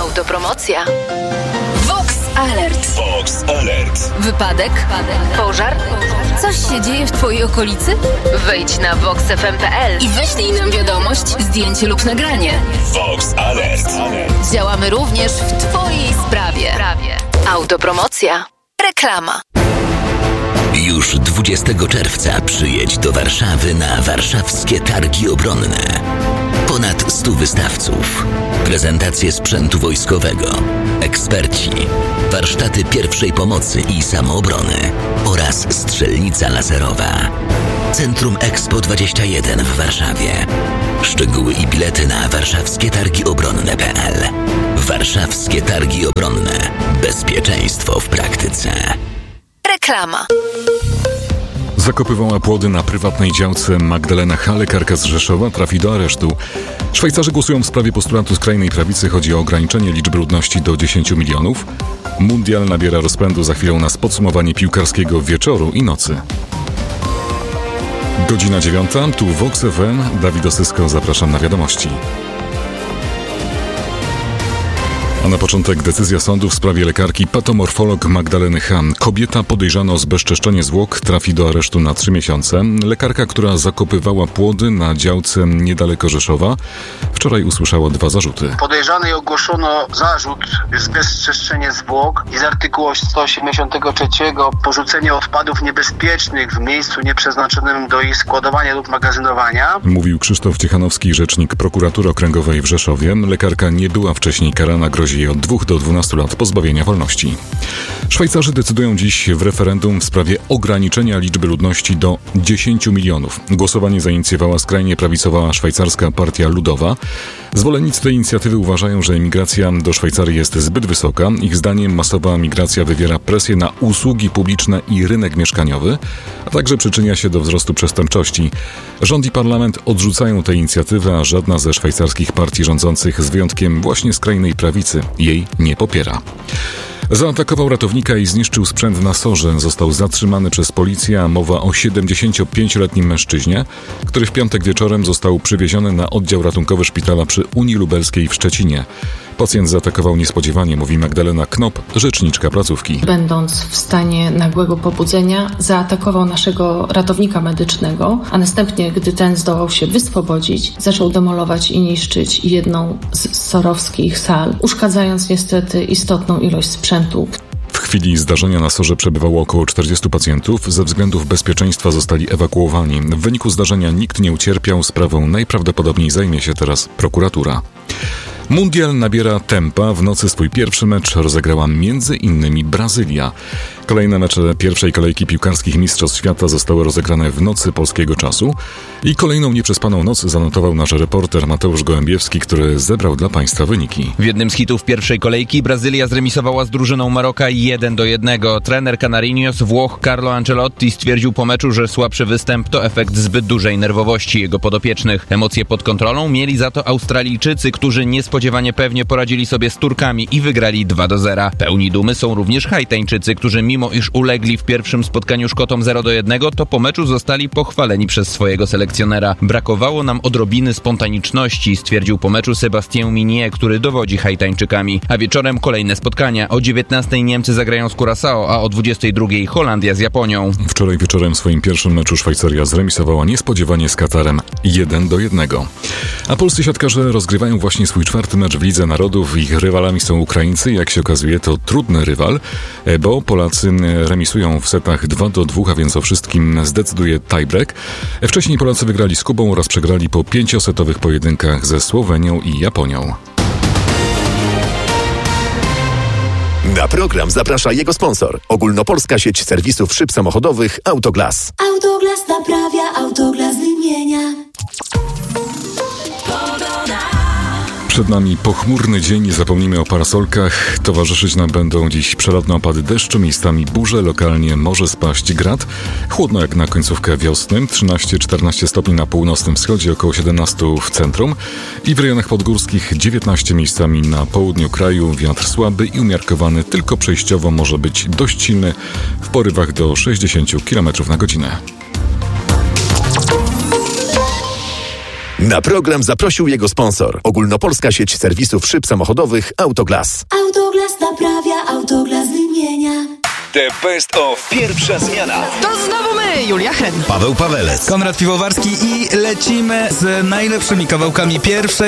Autopromocja. Vox Alert. Vox Alert. Wypadek? Pożar? Coś się dzieje w Twojej okolicy? Wejdź na voxfm.pl i wyślij nam wiadomość, zdjęcie lub nagranie. Vox Alert. Działamy również w Twojej sprawie. Autopromocja. Reklama. Już 20 czerwca przyjedź do Warszawy na warszawskie targi obronne. Ponad 100 wystawców, prezentacje sprzętu wojskowego, eksperci, warsztaty pierwszej pomocy i samoobrony oraz strzelnica laserowa. Centrum Expo 21 w Warszawie. Szczegóły i bilety na warszawskietargiobronne.pl. Warszawskie Targi Obronne. Bezpieczeństwo w praktyce. Reklama. Zakopywała płody na prywatnej działce. Magdalena H., lekarka z Rzeszowa, trafi do aresztu. Szwajcarzy głosują w sprawie postulatu skrajnej prawicy. Chodzi o ograniczenie liczby ludności do 10 milionów. Mundial nabiera rozpędu. Za chwilę nas podsumowanie piłkarskiego wieczoru i nocy. Godzina 9. Tu Vox FM. Dawid Osysko, zapraszam na wiadomości. A na początek decyzja sądu w sprawie lekarki patomorfolog Magdaleny H. Kobieta podejrzana o zbezczeszczenie zwłok trafi do aresztu na 3 miesiące. Lekarka, która zakopywała płody na działce niedaleko Rzeszowa, wczoraj usłyszała 2 zarzuty. Podejrzanej ogłoszono zarzut zbezczeszczenie zwłok i z artykułu 183 porzucenie odpadów niebezpiecznych w miejscu nieprzeznaczonym do ich składowania lub magazynowania. Mówił Krzysztof Ciechanowski, rzecznik prokuratury okręgowej w Rzeszowie. Lekarka nie była wcześniej karana, grozi jej od 2 do 12 lat pozbawienia wolności. Szwajcarzy decydują dziś w referendum w sprawie ograniczenia liczby ludności do 10 milionów. Głosowanie zainicjowała skrajnie prawicowa szwajcarska Partia Ludowa. Zwolennicy tej inicjatywy uważają, że emigracja do Szwajcarii jest zbyt wysoka. Ich zdaniem masowa migracja wywiera presję na usługi publiczne i rynek mieszkaniowy, a także przyczynia się do wzrostu przestępczości. Rząd i parlament odrzucają tę inicjatywę, a żadna ze szwajcarskich partii rządzących, z wyjątkiem właśnie skrajnej prawicy, jej nie popiera. Zaatakował ratownika i zniszczył sprzęt na Sorze. Został zatrzymany przez policję, a mowa o 75-letnim mężczyźnie, który w piątek wieczorem został przywieziony na oddział ratunkowy szpitala przy Unii Lubelskiej w Szczecinie. Pacjent zaatakował niespodziewanie, mówi Magdalena Knop, rzeczniczka placówki. Będąc w stanie nagłego pobudzenia, zaatakował naszego ratownika medycznego, a następnie, gdy ten zdołał się wyswobodzić, zaczął demolować i niszczyć jedną z sorowskich sal, uszkadzając niestety istotną ilość sprzętu. W chwili zdarzenia na Sorze przebywało około 40 pacjentów. Ze względów bezpieczeństwa zostali ewakuowani. W wyniku zdarzenia nikt nie ucierpiał. Sprawą najprawdopodobniej zajmie się teraz prokuratura. Mundial nabiera tempa. W nocy swój pierwszy mecz rozegrała m.in. Brazylia. Kolejne mecze pierwszej kolejki piłkarskich Mistrzostw Świata zostały rozegrane w nocy polskiego czasu i kolejną nieprzespaną noc zanotował nasz reporter Mateusz Gołębiewski, który zebrał dla Państwa wyniki. W jednym z hitów pierwszej kolejki Brazylia zremisowała z drużyną Maroka 1-1. Trener Canarinos, Włoch Carlo Ancelotti, stwierdził po meczu, że słabszy występ to efekt zbyt dużej nerwowości jego podopiecznych. Emocje pod kontrolą mieli za to Australijczycy, którzy niespodziewanie pewnie poradzili sobie z Turkami i wygrali 2-0. Pełni dumy są również Haitańczycy, którzy mimo iż ulegli w pierwszym spotkaniu Szkotom 0-1, to po meczu zostali pochwaleni przez swojego selekcjonera. Brakowało nam odrobiny spontaniczności, stwierdził po meczu Sébastien Minier, który dowodzi Haitańczykami. A wieczorem kolejne spotkania. O 19:00 Niemcy zagrają z Curaçao, a o 22:00 Holandia z Japonią. Wczoraj wieczorem w swoim pierwszym meczu Szwajcaria zremisowała niespodziewanie z Katarem 1-1. A polscy siatkarze rozgrywają właśnie swój 4. mecz w Lidze Narodów. Ich rywalami są Ukraińcy. Jak się okazuje, to trudny rywal, bo Polacy remisują w setach 2-2, a więc o wszystkim zdecyduje tiebreak. Wcześniej Polacy wygrali z Kubą oraz przegrali po 5-setowych pojedynkach ze Słowenią i Japonią. Na program zaprasza jego sponsor. Ogólnopolska sieć serwisów szyb samochodowych Autoglas. Autoglas naprawia, Autoglas wymienia. Przed nami pochmurny dzień, nie zapomnijmy o parasolkach. Towarzyszyć nam będą dziś przelotne opady deszczu, miejscami burze, lokalnie może spaść grad. Chłodno jak na końcówkę wiosny, 13-14 stopni na północnym wschodzie, około 17 w centrum i w rejonach podgórskich 19 miejscami na południu kraju. Wiatr słaby i umiarkowany, tylko przejściowo może być dość silny w porywach do 60 km na godzinę. Na program zaprosił jego sponsor. Ogólnopolska sieć serwisów szyb samochodowych Autoglas. Autoglas naprawia, Autoglas wymienia. The Best of pierwsza zmiana. To znowu my, Julia Hen, Paweł Pawelec, Konrad Piwowarski i lecimy z najlepszymi kawałkami pierwszej